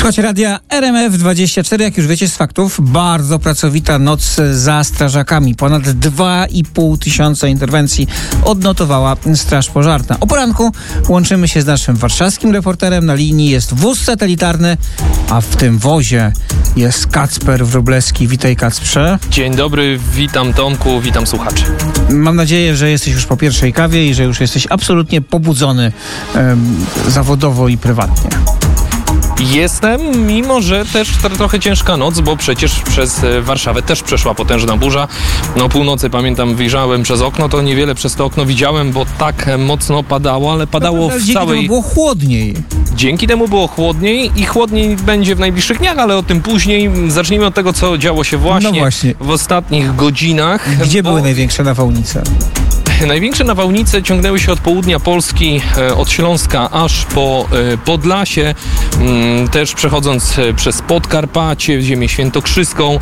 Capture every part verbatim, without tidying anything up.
Słuchajcie radia R M F dwadzieścia cztery, jak już wiecie z faktów, bardzo pracowita noc za strażakami. Ponad dwa i pół tysiąca interwencji odnotowała Straż Pożarna. O poranku łączymy się z naszym warszawskim reporterem. Na linii jest wóz satelitarny, a w tym wozie jest Kacper Wróblewski. Witaj, Kacprze. Dzień dobry, witam Tomku, witam słuchaczy. Mam nadzieję, że jesteś już po pierwszej kawie i że już jesteś absolutnie pobudzony em, zawodowo i prywatnie. Jestem, mimo że też trochę ciężka noc, bo przecież przez Warszawę też przeszła potężna burza. No północy, pamiętam, wyjrzałem przez okno, to niewiele przez to okno widziałem, bo tak mocno padało, ale padało no, w dzięki całej... temu było chłodniej. Dzięki temu było chłodniej i chłodniej będzie w najbliższych dniach, ale o tym później. Zacznijmy od tego, co działo się właśnie, no właśnie. w ostatnich godzinach. Gdzie bo... były największe nawałnice? Największe nawałnice ciągnęły się od południa Polski, od Śląska aż po Podlasie, też przechodząc przez Podkarpacie, ziemię świętokrzyską,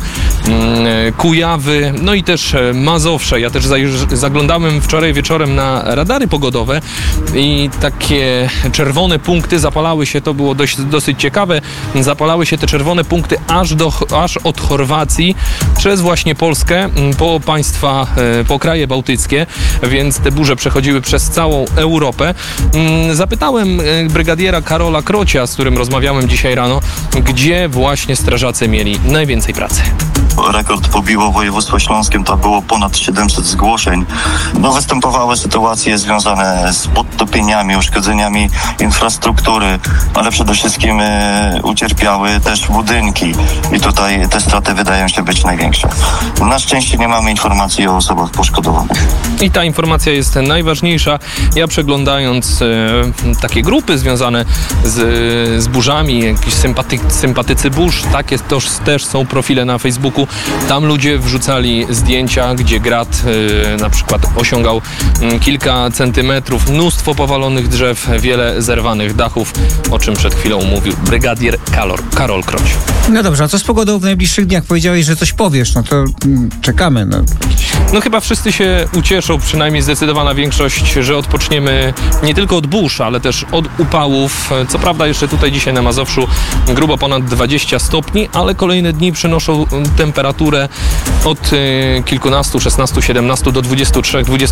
Kujawy, no i też Mazowsze. Ja też zaglądałem wczoraj wieczorem na radary pogodowe i takie czerwone punkty zapalały się, to było dość, dosyć ciekawe, zapalały się te czerwone punkty aż, do, aż od Chorwacji przez właśnie Polskę, po państwa, po kraje bałtyckie, więc te burze przechodziły przez całą Europę. Zapytałem brygadiera Karola Krocia, z którym rozmawiałem dzisiaj rano, gdzie właśnie strażacy mieli najwięcej pracy. Rekord pobiło województwo śląskim, to było ponad siedemset zgłoszeń. No, występowały sytuacje związane z podtopieniami, uszkodzeniami infrastruktury, ale przede wszystkim e, ucierpiały też budynki i tutaj te straty wydają się być największe. Na szczęście nie mamy informacji o osobach poszkodowanych. I ta informacja jest najważniejsza. Ja przeglądając e, takie grupy związane z, z burzami, jakieś sympaty, sympatycy burz, takie też, też są profile na Facebooku. Tam ludzie wrzucali zdjęcia, gdzie grad y, na przykład osiągał y, kilka centymetrów, mnóstwo powalonych drzew, wiele zerwanych dachów, o czym przed chwilą mówił brygadier Karol, Karol Kroć. No dobrze, a co z pogodą w najbliższych dniach? Powiedziałeś, że coś powiesz, no to mm, czekamy. No. no chyba wszyscy się ucieszą, przynajmniej zdecydowana większość, że odpoczniemy nie tylko od burz, ale też od upałów. Co prawda jeszcze tutaj dzisiaj na Mazowszu grubo ponad dwadzieścia stopni, ale kolejne dni przynoszą temperaturę od y, kilkunastu, szesnastu, siedemnastu do dwudziestu trzech, dwudziestu